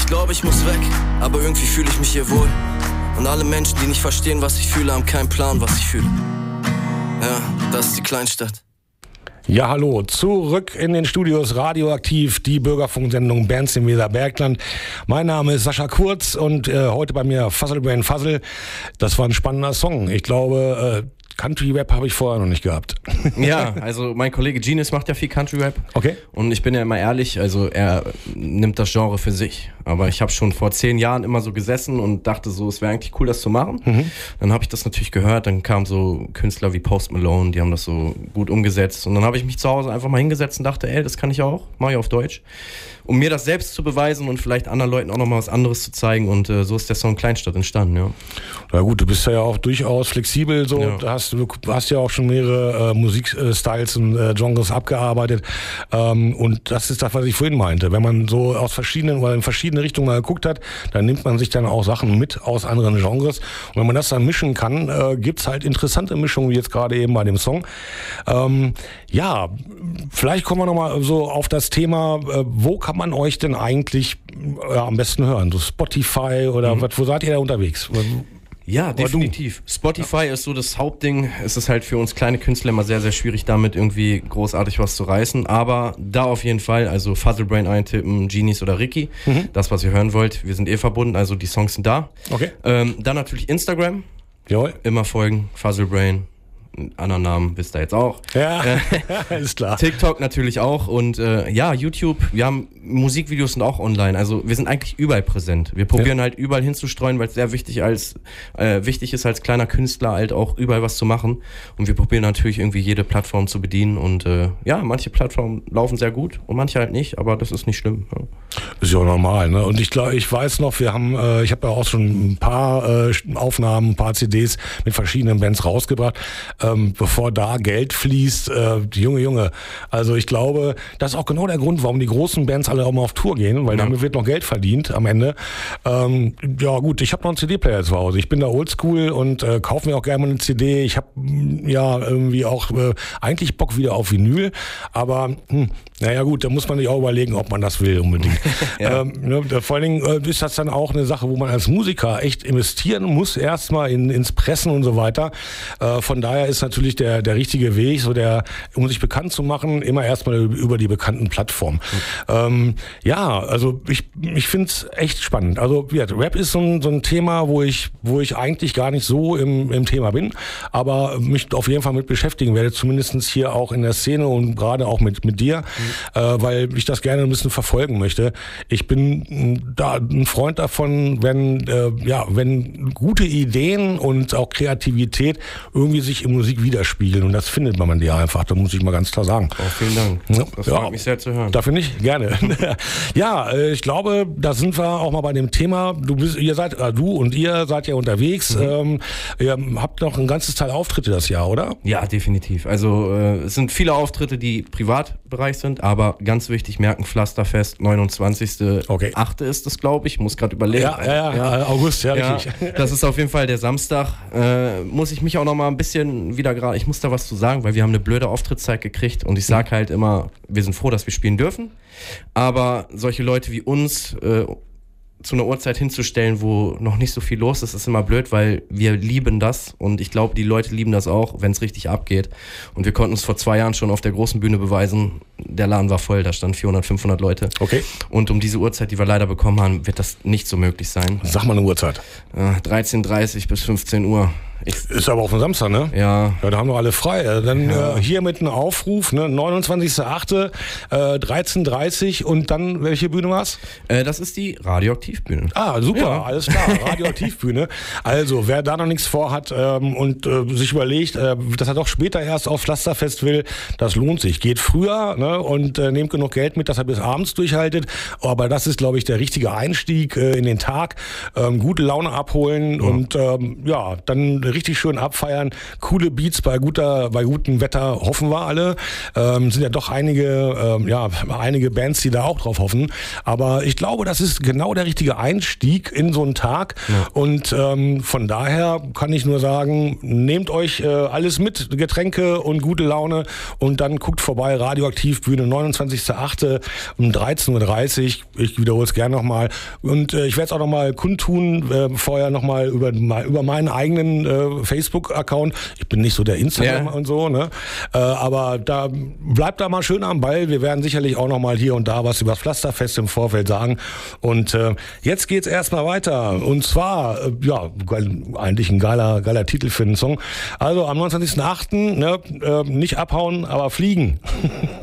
Ich glaube, ich muss weg, aber irgendwie fühle ich mich hier wohl. Und alle Menschen, die nicht verstehen, was ich fühle, haben keinen Plan, was ich fühle. Ja, das ist die Kleinstadt. Ja, hallo, zurück in den Studios Radioaktiv, die Bürgerfunksendung Bands im Weserbergland. Mein Name ist Sascha Kurz und heute bei mir Fuzzle Brain Fuzzle. Das war ein spannender Song. Ich glaube, Country-Rap habe ich vorher noch nicht gehabt. Ja, also mein Kollege Genius macht ja viel Country-Rap. Okay. Und ich bin ja immer ehrlich, also er nimmt das Genre für sich. Aber ich habe schon vor 10 Jahren immer so gesessen und dachte so, es wäre eigentlich cool, das zu machen. Dann habe ich das natürlich gehört, dann kamen so Künstler wie Post Malone, die haben das so gut umgesetzt. Und dann habe ich mich zu Hause einfach mal hingesetzt und dachte, das kann ich auch, mache ich auf Deutsch. Um mir das selbst zu beweisen und vielleicht anderen Leuten auch nochmal was anderes zu zeigen. Und so ist der Song Kleinstadt entstanden, ja. Na gut, du bist ja auch durchaus flexibel, so. Ja. Du hast ja auch schon mehrere Musikstyles und Genres abgearbeitet. Und das ist das, was ich vorhin meinte. Wenn man so aus verschiedenen oder in verschiedene Richtungen mal geguckt hat, dann nimmt man sich dann auch Sachen mit aus anderen Genres. Und wenn man das dann mischen kann, gibt's halt interessante Mischungen, wie jetzt gerade eben bei dem Song. Ja, vielleicht kommen wir nochmal so auf das Thema, wo kann man euch denn eigentlich am besten hören? So Spotify oder wo seid ihr da unterwegs? Ja, definitiv. Spotify ist so das Hauptding. Es ist halt für uns kleine Künstler immer sehr, sehr schwierig, damit irgendwie großartig was zu reißen. Aber da auf jeden Fall, also Fuzzle Brain eintippen, Genies oder Ricky, das, was ihr hören wollt. Wir sind verbunden, also die Songs sind da. Okay. Dann natürlich Instagram. Jawohl. Immer folgen, Fuzzle Brain. Anderen Namen wisst ihr jetzt auch. Ja, ist klar. TikTok natürlich auch und YouTube. Wir haben Musikvideos sind auch online. Also wir sind eigentlich überall präsent. Wir probieren halt überall hinzustreuen, weil es sehr wichtig ist als kleiner Künstler halt auch überall was zu machen. Und wir probieren natürlich irgendwie jede Plattform zu bedienen. Und manche Plattformen laufen sehr gut und manche halt nicht, aber das ist nicht schlimm. Ja. Ist ja auch normal, ne? Und ich glaube, ich weiß noch, ich habe ja auch schon ein paar Aufnahmen, ein paar CDs mit verschiedenen Bands rausgebracht. Bevor da Geld fließt, Junge. Also ich glaube, das ist auch genau der Grund, warum die großen Bands alle auch mal auf Tour gehen, weil damit wird noch Geld verdient am Ende. Ja gut, ich habe noch einen CD-Player zu Hause. Ich bin da oldschool und kaufe mir auch gerne mal eine CD. Ich habe irgendwie auch eigentlich Bock wieder auf Vinyl, aber naja gut, da muss man sich auch überlegen, ob man das will unbedingt. Vor allen Dingen ist das dann auch eine Sache, wo man als Musiker echt investieren muss, erstmal ins Pressen und so weiter. Von daher ist natürlich der richtige Weg, um sich bekannt zu machen, immer erstmal über die bekannten Plattformen. Also ich finde es echt spannend. Also Rap ist so ein Thema, wo ich eigentlich gar nicht so im Thema bin, aber mich auf jeden Fall mit beschäftigen werde, zumindest hier auch in der Szene und gerade auch mit dir, weil ich das gerne ein bisschen verfolgen möchte. Ich bin da ein Freund davon, wenn gute Ideen und auch Kreativität irgendwie sich in Musik widerspiegeln und das findet man dir einfach, da muss ich mal ganz klar sagen. Oh, vielen Dank. Das freut mich sehr zu hören. Dafür nicht? Gerne. Ich glaube, da sind wir auch mal bei dem Thema. Du und ihr seid ja unterwegs. Ihr habt noch ein ganzes Teil Auftritte das Jahr, oder? Ja, definitiv. Also es sind viele Auftritte, die Privatbereich sind, aber ganz wichtig, merken Pflasterfest, 29.8. ist das, glaube ich. Muss gerade überlegen. Ja, August, richtig. Das ist auf jeden Fall der Samstag. Muss ich mich auch noch mal ein bisschen ich muss da was zu sagen, weil wir haben eine blöde Auftrittszeit gekriegt und ich sage halt immer, wir sind froh, dass wir spielen dürfen, aber solche Leute wie uns zu einer Uhrzeit hinzustellen, wo noch nicht so viel los ist, ist immer blöd, weil wir lieben das und ich glaube, die Leute lieben das auch, wenn es richtig abgeht. Und wir konnten uns vor 2 Jahren schon auf der großen Bühne beweisen, der Laden war voll, da standen 400, 500 Leute. Okay. Und um diese Uhrzeit, die wir leider bekommen haben, wird das nicht so möglich sein. Sag mal eine Uhrzeit. 13:30 bis 15 Uhr. Ist aber auf dem Samstag, ne? Ja. Da haben wir alle frei. Dann hier mit einem Aufruf, ne? 29.8., 13:30 und dann, welche Bühne war's? Das ist die Radioaktivbühne. Ah, super, alles klar, Radioaktivbühne. Also, wer da noch nichts vorhat und sich überlegt, dass er doch später erst auf Pflasterfest will, das lohnt sich. Geht früher, ne? Und nehmt genug Geld mit, dass er bis abends durchhaltet. Aber das ist, glaube ich, der richtige Einstieg in den Tag. Gute Laune abholen und dann richtig schön abfeiern. Coole Beats bei gutem Wetter, hoffen wir alle. Sind ja doch einige Bands, die da auch drauf hoffen. Aber ich glaube, das ist genau der richtige Einstieg in so einen Tag. Ja. Und von daher kann ich nur sagen, nehmt euch alles mit, Getränke und gute Laune und dann guckt vorbei, Radioaktiv, Bühne 29.08. um 13.30 Uhr. Ich wiederhole es gerne nochmal. Und ich werde es auch nochmal kundtun, vorher nochmal über meinen eigenen Facebook-Account. Ich bin nicht so der Instagram und so, ne? Aber da bleibt da mal schön am Ball. Wir werden sicherlich auch nochmal hier und da was über das Pflasterfest im Vorfeld sagen. Und jetzt geht's erstmal weiter. Und zwar, eigentlich ein geiler Titel für den Song. Also am 29.08. Ne, nicht abhauen, aber fliegen.